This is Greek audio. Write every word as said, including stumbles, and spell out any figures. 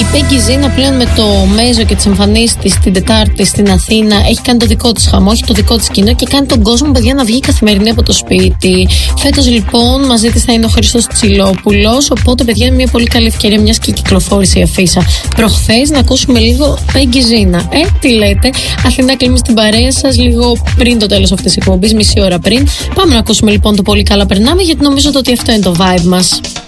Πέγκι Ζήνα πλέον με το Μέζο και τις εμφανίσεις της την Τετάρτη στην Αθήνα έχει κάνει το δικό της χαμό, έχει το δικό της κοινό και κάνει τον κόσμο, παιδιά, να βγει καθημερινή από το σπίτι. Φέτος λοιπόν μαζί της θα είναι ο Χρήστος Τσιλόπουλος, οπότε παιδιά είναι μια πολύ καλή ευκαιρία, μιας και κυκλοφόρησε η αφίσα προχθές, να ακούσουμε λίγο Πέγκι Ζήνα. Ε, τι λέτε, Αθηνά κλείνει στην παρέα σας λίγο πριν το τέλος αυτής της εκπομπής, μισή ώρα πριν. Πάμε να ακούσουμε λοιπόν το πολύ καλά περνάμε, γιατί νομίζω ότι αυτό είναι το vibe μας.